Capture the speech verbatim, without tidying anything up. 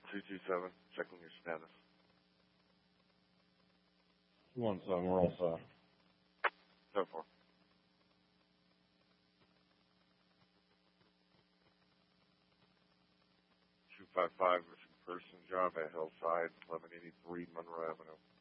two two seven, checking your status. One seven, we're all set. So far. two five five, missing person job at Hillside, eleven eighty-three Monroe Avenue.